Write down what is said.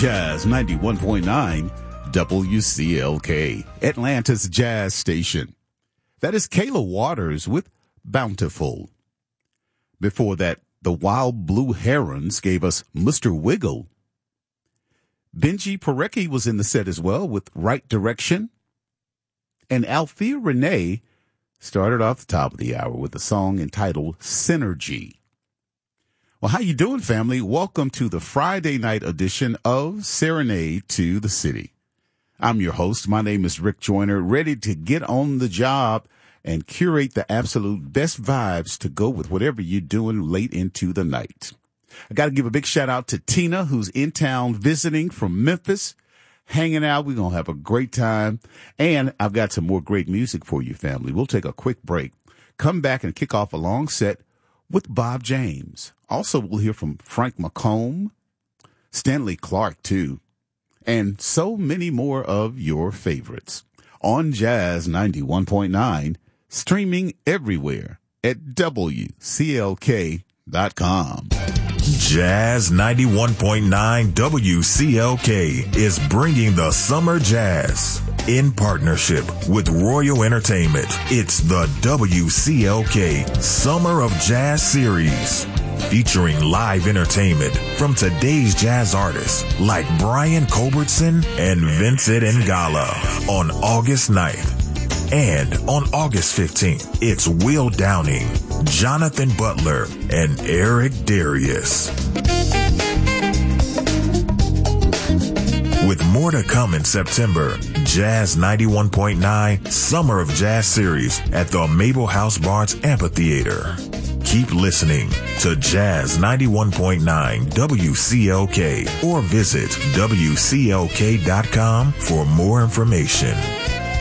Jazz 91.9 WCLK, Atlanta's Jazz Station. That is Kayla Waters with Bountiful. Before that, the Wild Blue Herons gave us Mr. Wiggle. Benji Parecki was in the set as well with Right Direction. And Althea Renee started off the top of the hour with a song entitled Synergy. Well, how you doing, family? Welcome to the Friday night edition of Serenade to the City. I'm your host. My name is Rick Joyner, ready to get on the job and curate the absolute best vibes to go with whatever you're doing late into the night. I got to give a big shout out to Tina, who's in town visiting from Memphis, hanging out. We're going to have a great time. And I've got some more great music for you, family. We'll take a quick break, come back and kick off a long set with Bob James. Also, we'll hear from Frank McComb, Stanley Clarke, too, and so many more of your favorites on Jazz 91.9, streaming everywhere at WCLK.com. Jazz 91.9 WCLK is bringing the summer jazz in partnership with Royal Entertainment. It's the WCLK Summer of Jazz Series, featuring live entertainment from today's jazz artists like Brian Culbertson and Vincent Ngala on August 9th. And on August 15th, it's Will Downing, Jonathan Butler, and Eric Darius. With more to come in September, Jazz 91.9 Summer of Jazz Series at the Mabel House Barnes Amphitheater. Keep listening to Jazz 91.9 WCLK or visit WCLK.com for more information.